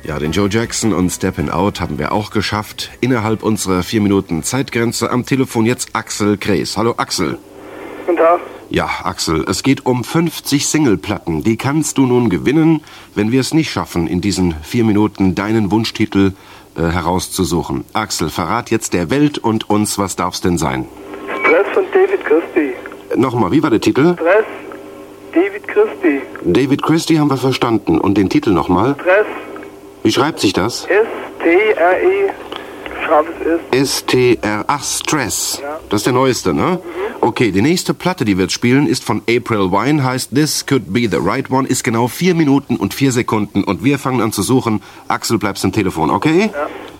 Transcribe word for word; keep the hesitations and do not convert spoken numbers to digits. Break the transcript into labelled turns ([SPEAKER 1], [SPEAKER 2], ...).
[SPEAKER 1] Ja, den Joe Jackson und Steppin' Out haben wir auch geschafft. Innerhalb unserer vier Minuten Zeitgrenze. Am Telefon jetzt Axel Krees. Hallo Axel.
[SPEAKER 2] Guten Tag.
[SPEAKER 1] Ja, Axel, es geht um fünfzig Singleplatten. Die kannst du nun gewinnen, wenn wir es nicht schaffen, in diesen vier Minuten deinen Wunschtitel äh, herauszusuchen. Axel, verrat jetzt der Welt und uns, was darf's denn sein?
[SPEAKER 2] Stress von David Christie.
[SPEAKER 1] Äh, Nochmal, wie war der Titel?
[SPEAKER 2] Stress, David Christie.
[SPEAKER 1] David Christie haben wir verstanden. Und den Titel nochmal?
[SPEAKER 2] Stress.
[SPEAKER 1] Wie schreibt sich das?
[SPEAKER 2] S T R E. Scharfes S.
[SPEAKER 1] S T R. Ach, Stress.
[SPEAKER 2] Ja.
[SPEAKER 1] Das ist der neueste, ne? Mhm. Okay, die nächste Platte, die wir jetzt spielen, ist von April Wine, heißt This Could Be the Right One, ist genau vier Minuten und vier Sekunden und wir fangen an zu suchen. Axel, bleibst am Telefon, okay?
[SPEAKER 2] Ja.